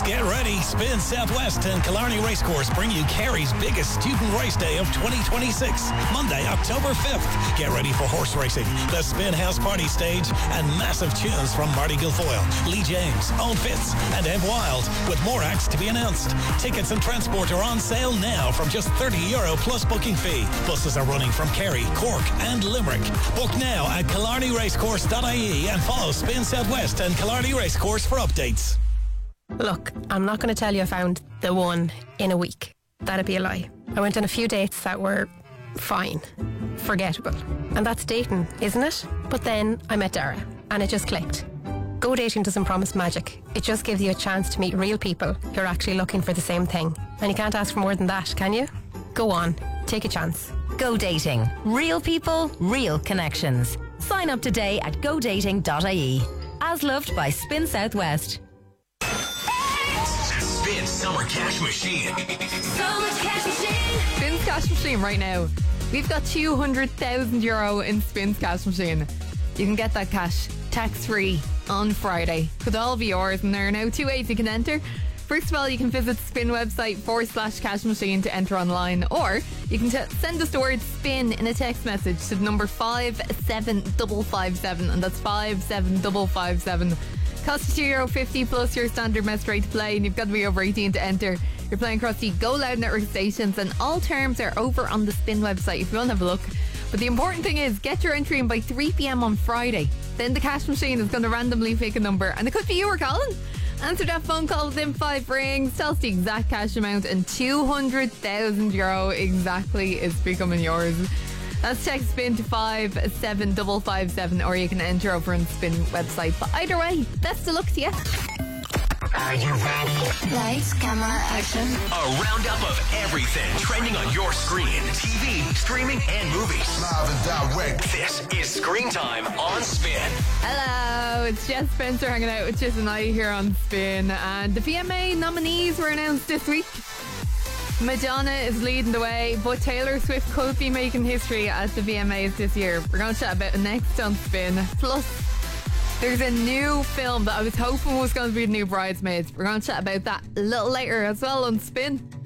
Get ready. Spin Southwest and Killarney Racecourse bring you Kerry's biggest student race day of 2026, Monday, October 5th. Get ready for horse racing, the Spin House Party Stage, and massive tunes from Marty Guilfoyle, Lee James, Owen Fitz, and Ev Wild, with more acts to be announced. Tickets and transport are on sale now from just €30 plus booking fee. Buses are running from Kerry, Cork, and Limerick. Book now at killarneyracecourse.ie and follow Spin Southwest and Killarney Racecourse for updates. Look, I'm not going to tell you I found the one in a week. That'd be a lie. I went on a few dates that were fine, forgettable. And that's dating, isn't it? But then I met Dara, and it just clicked. Go dating doesn't promise magic. It just gives you a chance to meet real people who are actually looking for the same thing. And you can't ask for more than that, can you? Go on, take a chance. Go dating. Real people, real connections. Sign up today at godating.ie. As loved by Spin Southwest. Spin Summer Cash Machine. Summer Cash Machine. Spin's Cash Machine right now. We've got €200,000 in Spin's Cash Machine. You can get that cash tax-free on Friday. Could all be yours, and there are now 2 ways you can enter. First of all, you can visit the Spin website /cash machine to enter online, or you can send us the word SPIN in a text message to the number 57557, and that's 57557. Cost €2.50 plus your standard message rate to play, and you've got to be over 18 to enter. You're playing across the Go Loud network stations, and all terms are over on the Spin website if you want to have a look. But the important thing is, get your entry in by 3 p.m. on Friday. Then the cash machine is going to randomly pick a number, and it could be you or Colin. Answer that phone call within 5 rings. Tell us the exact cash amount, and €200,000 exactly is becoming yours. That's text SPIN to 57557, or you can enter over on the Spin website. But either way, best of luck to you. Are you ready? Lights, camera, action. A roundup of everything trending on your screen, TV, streaming, and movies. Live and direct. This is Screen Time on Spin. Hello, it's Jess Spencer hanging out with Jess and I here on Spin. And the VMA nominees were announced this week. Madonna is leading the way, but Taylor Swift could be making history at the VMAs this year. We're going to chat about it next on Spin. Plus, there's a new film that I was hoping was going to be the new Bridesmaids. We're going to chat about that a little later as well on Spin.